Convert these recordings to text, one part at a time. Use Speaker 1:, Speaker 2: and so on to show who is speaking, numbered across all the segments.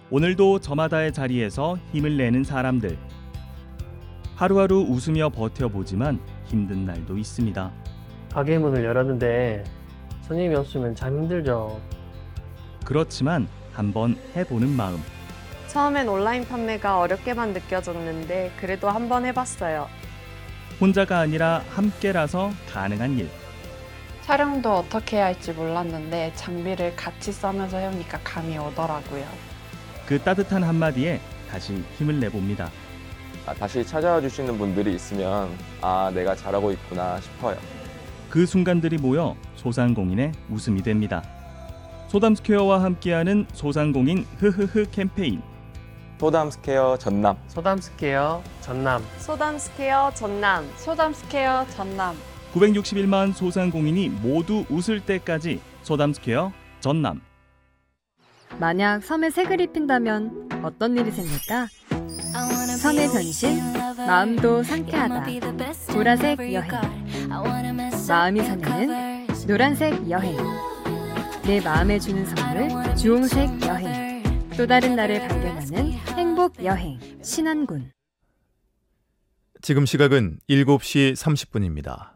Speaker 1: 오늘도 저마다의 자리에서 힘을 내는 사람들. 하루하루 웃으며 버텨보지만 힘든 날도 있습니다.
Speaker 2: 가게 문을 열었는데 손님이 없으면 참 힘들죠.
Speaker 1: 그렇지만 한번 해보는 마음.
Speaker 3: 처음엔 온라인 판매가 어렵게만 느껴졌는데 그래도 한번 해봤어요.
Speaker 1: 혼자가 아니라 함께라서 가능한 일.
Speaker 4: 촬영도 어떻게 해야 할지 몰랐는데 장비를 같이 써면서 해오니까 감이 오더라고요.
Speaker 1: 그 따뜻한 한마디에 다시 힘을 내봅니다.
Speaker 5: 다시 찾아와 주시는 분들이 있으면 내가 잘하고 있구나 싶어요.
Speaker 1: 그 순간들이 모여 소상공인의 웃음이 됩니다. 소담스퀘어와 함께하는 소상공인 흐흐흐 캠페인.
Speaker 5: 소담스퀘어 전남.
Speaker 2: 소담스퀘어 전남.
Speaker 3: 소담스퀘어 전남.
Speaker 4: 소담스퀘어 전남.
Speaker 1: 961만 소상공인이 모두 웃을 때까지 소담스퀘어 전남.
Speaker 6: 만약 섬에 색을 입힌다면 어떤 일이 생길까? 섬의 변신, 마음도 상쾌하다. 보라색 여행. 마음이 설레는 노란색 여행. 내 마음에 주는 선물 주홍색 여행. 또 다른 나를 발견하는 행복 여행 신안군.
Speaker 7: 지금 시각은 7시 30분입니다.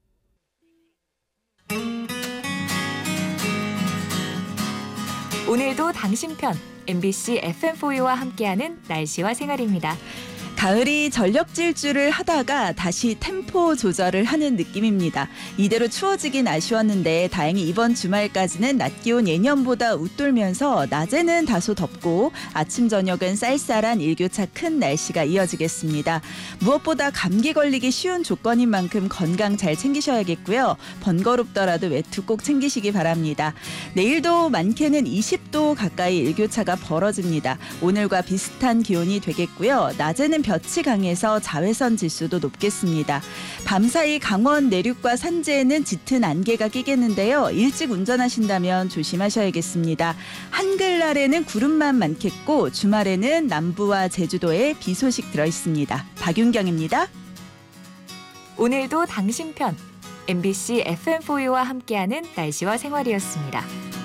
Speaker 8: 오늘도 당신 편 MBC FM4U와 함께하는 날씨와 생활입니다.
Speaker 9: 가을이 전력 질주를 하다가 다시 템포 조절을 하는 느낌입니다. 이대로 추워지긴 아쉬웠는데 다행히 이번 주말까지는 낮 기온 예년보다 웃돌면서 낮에는 다소 덥고 아침 저녁은 쌀쌀한 일교차 큰 날씨가 이어지겠습니다. 무엇보다 감기 걸리기 쉬운 조건인 만큼 건강 잘 챙기셔야겠고요. 번거롭더라도 외투 꼭 챙기시기 바랍니다. 내일도 많게는 20도 가까이 일교차가 벌어집니다. 오늘과 비슷한 기온이 되겠고요. 낮에는 볕이 강해서 자외선 지수도 높겠습니다. 밤사이 강원 내륙과 산지에는 짙은 안개가 끼겠는데요. 일찍 운전하신다면 조심하셔야겠습니다. 한글날에는 구름만 많겠고 주말에는 남부와 제주도에 비 소식 들어있습니다. 박윤경입니다.
Speaker 8: 오늘도 당신 편 MBC FM4U와 함께하는 날씨와 생활이었습니다.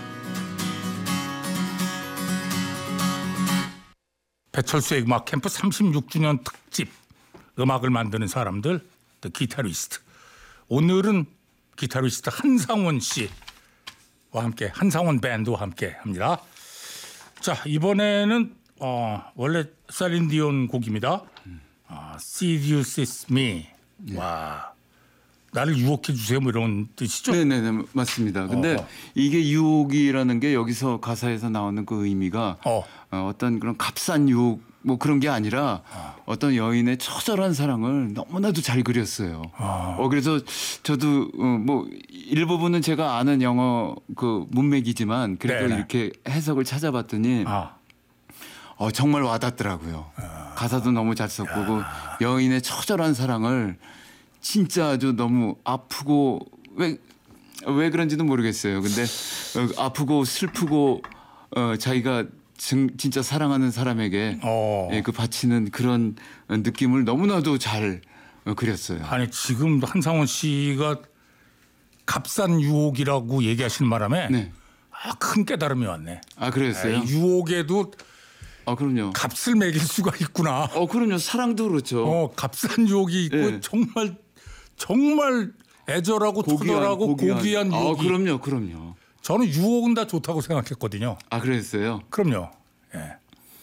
Speaker 10: 배철수의 음악 캠프 36주년 특집 음악을 만드는 사람들 The 기타리스트. 오늘은 기타리스트 한상원 씨와 함께 한상원 밴드와 함께 합니다. 자, 이번에는 원래 셀린 디온 곡입니다. Seduces Me. 와, 나를 유혹해 주세요 뭐 이런 뜻이죠?
Speaker 11: 네네네 맞습니다. 근데 이게 유혹이라는 게 여기서 가사에서 나오는 그 의미가 어떤 그런 값싼 유혹 뭐 그런 게 아니라 어떤 여인의 처절한 사랑을 너무나도 잘 그렸어요. 그래서 저도 뭐 일부분은 제가 아는 영어 그 문맥이지만 그래도 네네. 이렇게 해석을 찾아봤더니 정말 와닿더라고요. 가사도 너무 잘 썼고 그 여인의 처절한 사랑을 진짜 아주 너무 아프고 왜 그런지도 모르겠어요. 근데 아프고 슬프고 자기가 진짜 사랑하는 사람에게 그 바치는 그런 느낌을 너무나도 잘 그렸어요.
Speaker 10: 아니 지금 한상원 씨가 값싼 유혹이라고 얘기하시는 바람에
Speaker 11: 네.
Speaker 10: 큰 깨달음이 왔네.
Speaker 11: 그랬어요?
Speaker 10: 유혹에도
Speaker 11: 그럼요.
Speaker 10: 값을 매길 수가 있구나.
Speaker 11: 그럼요. 사랑도 그렇죠.
Speaker 10: 값싼 유혹이 있고
Speaker 11: 네.
Speaker 10: 정말 애절하고 투덜하고 고귀한 유혹이.
Speaker 11: 그럼요.
Speaker 10: 저는 유혹은 다 좋다고 생각했거든요.
Speaker 11: 그랬어요?
Speaker 10: 그럼요. 예.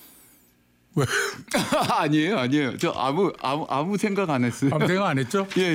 Speaker 10: 왜?
Speaker 11: 아니에요. 저 아무 생각 안 했어요.
Speaker 10: 아무 생각 안 했죠?
Speaker 11: 예.